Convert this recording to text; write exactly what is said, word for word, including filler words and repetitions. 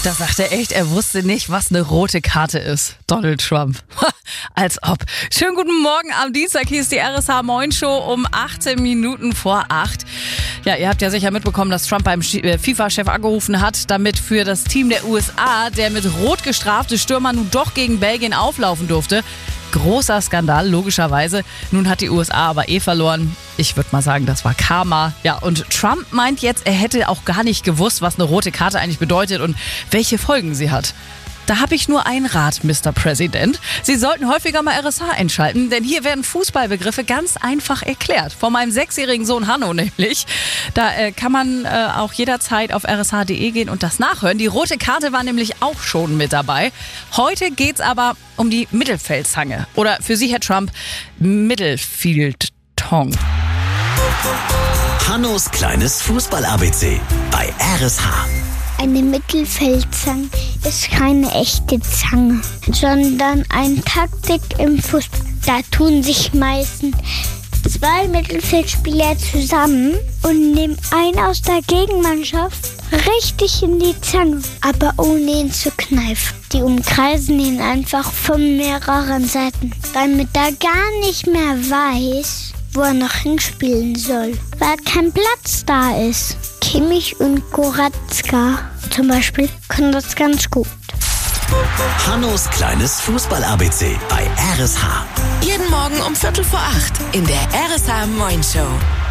Da sagt er echt, er wusste nicht, was eine rote Karte ist. Donald Trump. Als ob. Schönen guten Morgen am Dienstag. Hier ist die R S H Moin Show um achtzehn Minuten vor acht. Ja, ihr habt ja sicher mitbekommen, dass Trump beim FIFA-Chef angerufen hat, damit für das Team der U S A, der mit rot gestrafte Stürmer nun doch gegen Belgien auflaufen durfte. Großer Skandal, logischerweise. Nun hat die U S A aber eh verloren. Ich würde mal sagen, das war Karma. Ja, und Trump meint jetzt, er hätte auch gar nicht gewusst, was eine rote Karte eigentlich bedeutet und welche Folgen sie hat. Da habe ich nur einen Rat, Mister Präsident. Sie sollten häufiger mal R S H einschalten, denn hier werden Fußballbegriffe ganz einfach erklärt. Von meinem sechsjährigen Sohn Hanno nämlich. Da äh, kann man äh, auch jederzeit auf r s h punkt d e gehen und das nachhören. Die rote Karte war nämlich auch schon mit dabei. Heute geht's aber um die Mittelfeldzange. Oder für Sie, Herr Trump, Mittelfield-Tong. Hannos kleines Fußball-A B C bei R S H. Eine Mittelfeldzange ist keine echte Zange, sondern eine Taktik im Fußball. Da tun sich meistens zwei Mittelfeldspieler zusammen und nehmen einen aus der Gegenmannschaft richtig in die Zange, aber ohne ihn zu kneifen. Die umkreisen ihn einfach von mehreren Seiten, damit er gar nicht mehr weiß, wo er noch hinspielen soll, weil kein Platz da ist. Kimmich und Goretzka zum Beispiel können das ganz gut. Hannos kleines Fußball-A B C bei R S H. Jeden Morgen um Viertel vor acht in der R S H Moin Show.